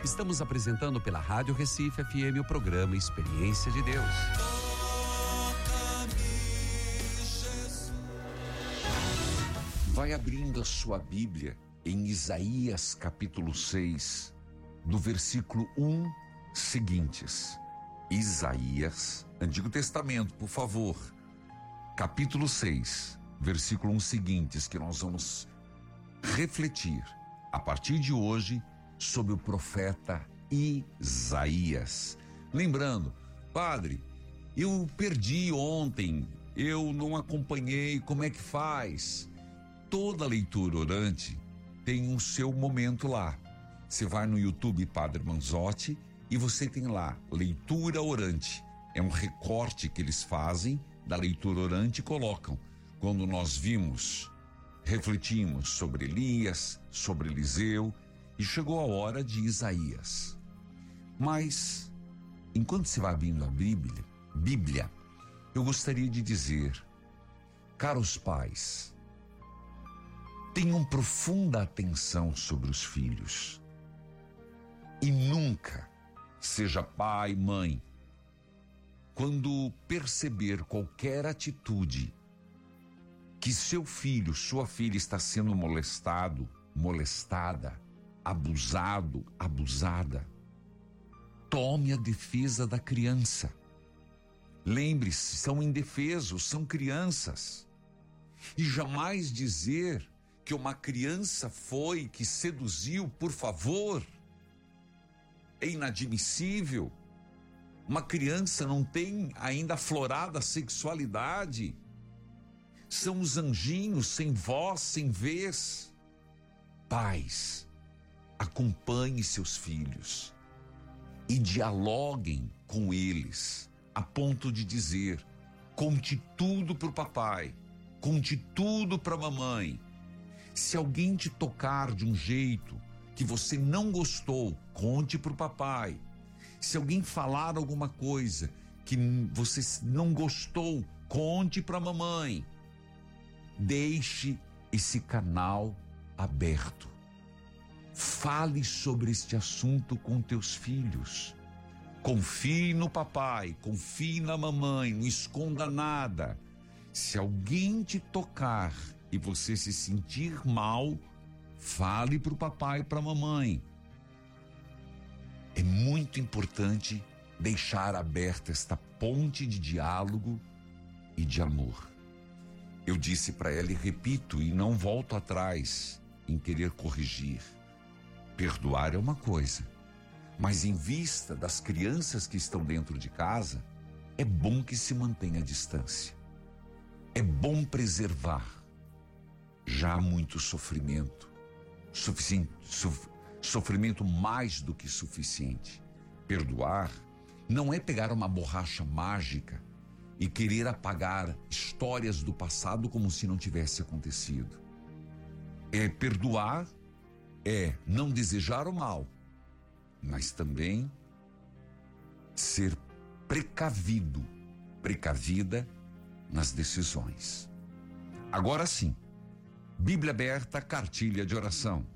Estamos apresentando pela Rádio Recife FM o programa Experiência de Deus. Vai abrindo a sua Bíblia em Isaías capítulo 6, do versículo 1 seguintes. Isaías, Antigo Testamento, por favor. Capítulo 6, versículo 1 seguintes, que nós vamos refletir a partir de hoje sobre o profeta Isaías. Lembrando, padre, eu perdi ontem, eu não acompanhei, como é que faz? Toda leitura orante tem o seu momento lá. Você vai no YouTube Padre Manzotti e você tem lá, leitura orante. É um recorte que eles fazem da leitura orante e colocam. Quando nós refletimos sobre Elias, sobre Eliseu, e chegou a hora de Isaías. Mas, enquanto você vai abrindo a Bíblia, eu gostaria de dizer, caros pais, tenham profunda atenção sobre os filhos. E nunca, seja pai, mãe, quando perceber qualquer atitude que seu filho, sua filha está sendo molestado, molestada, abusado, abusada, tome a defesa da criança. Lembre-se, são indefesos, são crianças. E jamais dizer que uma criança foi que seduziu, por favor, é inadmissível. Uma criança não tem ainda aflorada a sexualidade. São os anjinhos sem voz, sem vez. Pais, acompanhe seus filhos e dialoguem com eles, a ponto de dizer: conte tudo para o papai, conte tudo para a mamãe. Se alguém te tocar de um jeito que você não gostou, conte para o papai. Se alguém falar alguma coisa que você não gostou, conte para a mamãe. Deixe esse canal aberto. Fale sobre este assunto com teus filhos. Confie no papai, confie na mamãe, não esconda nada. Se alguém te tocar e você se sentir mal, fale para o papai e para a mamãe. É muito importante deixar aberta esta ponte de diálogo e de amor. Eu disse para ela e repito, e não volto atrás em querer corrigir. Perdoar é uma coisa, mas em vista das crianças que estão dentro de casa, é bom que se mantenha a distância. É bom preservar. Já há muito sofrimento, sofrimento mais do que suficiente. Perdoar não é pegar uma borracha mágica e querer apagar histórias do passado como se não tivesse acontecido. Perdoar é não desejar o mal, mas também ser precavida nas decisões. Agora sim, Bíblia aberta, cartilha de oração.